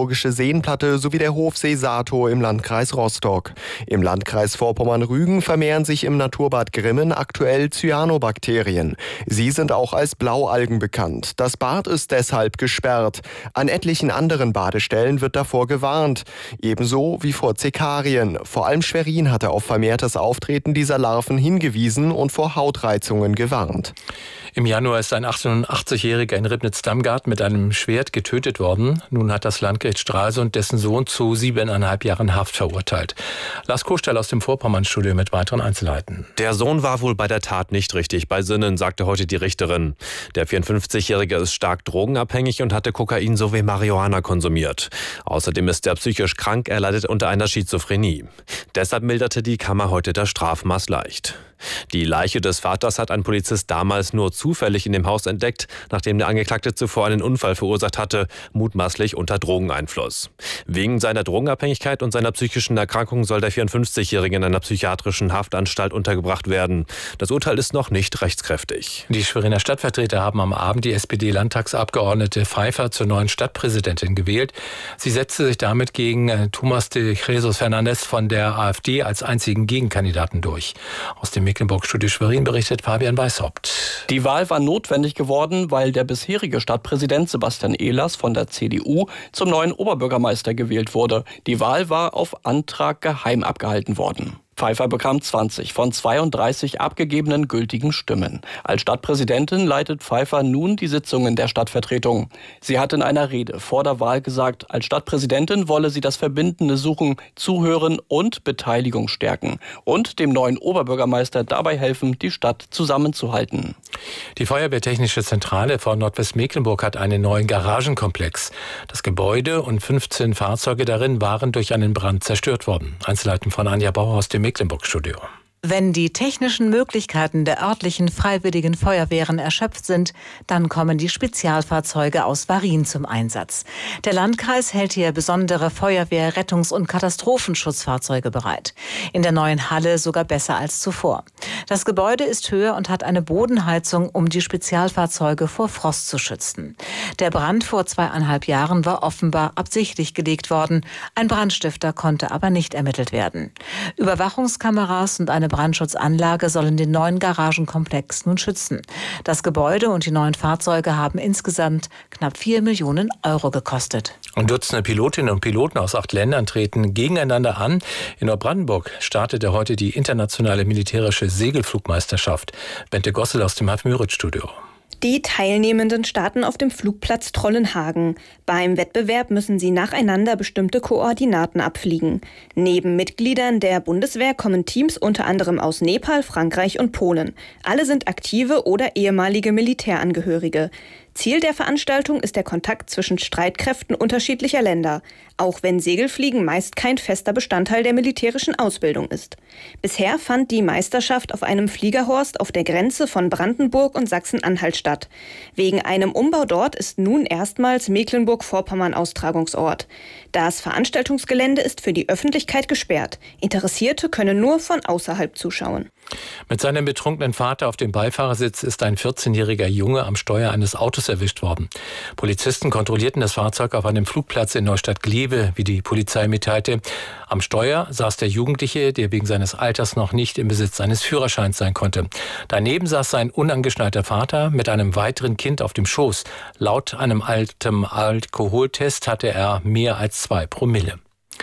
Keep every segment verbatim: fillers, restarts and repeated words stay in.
Mecklenburgische Seenplatte sowie der Hofsee Sato im Landkreis Rostock. Im Landkreis Vorpommern-Rügen vermehren sich im Naturbad Grimmen aktuell Cyanobakterien. Sie sind auch als Blaualgen bekannt. Das Bad ist deshalb gesperrt. An etlichen anderen Badestellen wird davor gewarnt. Ebenso wie vor Zekarien. Vor allem Schwerin hatte auf vermehrtes Auftreten dieser Larven hingewiesen und vor Hautreizungen gewarnt. Im Januar ist ein achtundachtzig-Jähriger in Ribnitz-Damgard mit einem Schwert getötet worden. Nun hat das Landgericht Stralsund dessen Sohn zu siebeneinhalb Jahren Haft verurteilt. Lars Kostehl aus dem Vorpommern-Studio mit weiteren Einzelheiten. Der Sohn war wohl bei der Tat nicht richtig bei Sinnen, sagte heute die Richterin. Der vierundfünfzigjährige ist stark drogenabhängig und hatte Kokain sowie Marihuana konsumiert. Außerdem ist er psychisch krank, er leidet unter einer Schizophrenie. Deshalb milderte die Kammer heute das Strafmaß leicht. Die Leiche des Vaters hat ein Polizist damals nur zufällig in dem Haus entdeckt, nachdem der Angeklagte zuvor einen Unfall verursacht hatte, mutmaßlich unter Drogeneinfluss. Wegen seiner Drogenabhängigkeit und seiner psychischen Erkrankung soll der vierundfünfzigjährige in einer psychiatrischen Haftanstalt untergebracht werden. Das Urteil ist noch nicht rechtskräftig. Die Schweriner Stadtvertreter haben am Abend die S P D-Landtagsabgeordnete Pfeiffer zur neuen Stadtpräsidentin gewählt. Sie setzte sich damit gegen Tomás de Jesus Fernández von der AfD als einzigen Gegenkandidaten durch. Aus dem Mecklenburg-Studio Schwerin berichtet Fabian Weishaupt. Die Wahl war notwendig geworden, weil der bisherige Stadtpräsident Sebastian Ehlers von der C D U zum neuen Oberbürgermeister gewählt wurde. Die Wahl war auf Antrag geheim abgehalten worden. Pfeiffer bekam zwanzig von zweiunddreißig abgegebenen gültigen Stimmen. Als Stadtpräsidentin leitet Pfeiffer nun die Sitzungen der Stadtvertretung. Sie hat in einer Rede vor der Wahl gesagt, als Stadtpräsidentin wolle sie das Verbindende suchen, zuhören und Beteiligung stärken und dem neuen Oberbürgermeister dabei helfen, die Stadt zusammenzuhalten. Die Feuerwehrtechnische Zentrale von Nordwestmecklenburg hat einen neuen Garagenkomplex. Das Gebäude und fünfzehn Fahrzeuge darin waren durch einen Brand zerstört worden. Einzelheiten von Anja Bauer aus dem Mecklenburg-Studio. Wenn die technischen Möglichkeiten der örtlichen freiwilligen Feuerwehren erschöpft sind, dann kommen die Spezialfahrzeuge aus Varin zum Einsatz. Der Landkreis hält hier besondere Feuerwehr-, Rettungs- und Katastrophenschutzfahrzeuge bereit. In der neuen Halle sogar besser als zuvor. Das Gebäude ist höher und hat eine Bodenheizung, um die Spezialfahrzeuge vor Frost zu schützen. Der Brand vor zweieinhalb Jahren war offenbar absichtlich gelegt worden. Ein Brandstifter konnte aber nicht ermittelt werden. Überwachungskameras und eine Brandschutzanlage sollen den neuen Garagenkomplex nun schützen. Das Gebäude und die neuen Fahrzeuge haben insgesamt knapp vier Millionen Euro gekostet. Und Dutzende Pilotinnen und Piloten aus acht Ländern treten gegeneinander an. In Neubrandenburg startete heute die internationale militärische Segelflugmeisterschaft. Bente Gossel aus dem Half-Müritz-Studio. Die Teilnehmenden starten auf dem Flugplatz Trollenhagen. Beim Wettbewerb müssen sie nacheinander bestimmte Koordinaten abfliegen. Neben Mitgliedern der Bundeswehr kommen Teams unter anderem aus Nepal, Frankreich und Polen. Alle sind aktive oder ehemalige Militärangehörige. Ziel der Veranstaltung ist der Kontakt zwischen Streitkräften unterschiedlicher Länder, auch wenn Segelfliegen meist kein fester Bestandteil der militärischen Ausbildung ist. Bisher fand die Meisterschaft auf einem Fliegerhorst auf der Grenze von Brandenburg und Sachsen-Anhalt statt. Wegen einem Umbau dort ist nun erstmals Mecklenburg-Vorpommern Austragungsort. Das Veranstaltungsgelände ist für die Öffentlichkeit gesperrt. Interessierte können nur von außerhalb zuschauen. Mit seinem betrunkenen Vater auf dem Beifahrersitz ist ein vierzehnjähriger Junge am Steuer eines Autos erwischt worden. Polizisten kontrollierten das Fahrzeug auf einem Flugplatz in Neustadt-Glewe, wie die Polizei mitteilte. Am Steuer saß der Jugendliche, der wegen seines Alters noch nicht im Besitz seines Führerscheins sein konnte. Daneben saß sein unangeschnallter Vater mit einem weiteren Kind auf dem Schoß. Laut einem alten Alkoholtest hatte er mehr als zwei Promille.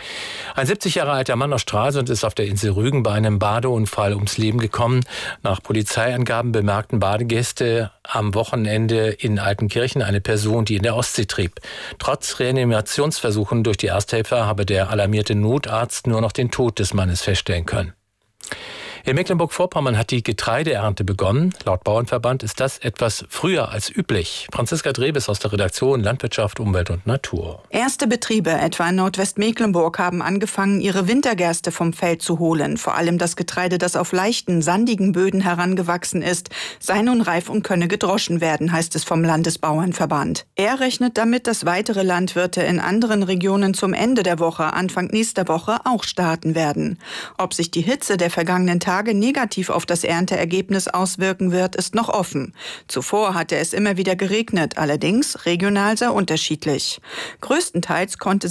Ein siebzig Jahre alter Mann aus Stralsund ist auf der Insel Rügen bei einem Badeunfall ums Leben gekommen. Nach Polizeiangaben bemerkten Badegäste am Wochenende in Altenkirchen eine Person, die in der Ostsee trieb. Trotz Reanimationsversuchen durch die Ersthelfer habe der alarmierte Notarzt nur noch den Tod des Mannes feststellen können. In Mecklenburg-Vorpommern hat die Getreideernte begonnen. Laut Bauernverband ist das etwas früher als üblich. Franziska Drebes aus der Redaktion Landwirtschaft, Umwelt und Natur. Erste Betriebe, etwa in Nordwestmecklenburg, haben angefangen, ihre Wintergerste vom Feld zu holen. Vor allem das Getreide, das auf leichten, sandigen Böden herangewachsen ist, sei nun reif und könne gedroschen werden, heißt es vom Landesbauernverband. Er rechnet damit, dass weitere Landwirte in anderen Regionen zum Ende der Woche, Anfang nächster Woche auch starten werden. Ob sich die Hitze der vergangenen Tage negativ auf das Ernteergebnis auswirken wird, ist noch offen. Zuvor hatte es immer wieder geregnet, allerdings regional sehr unterschiedlich. Größtenteils konnte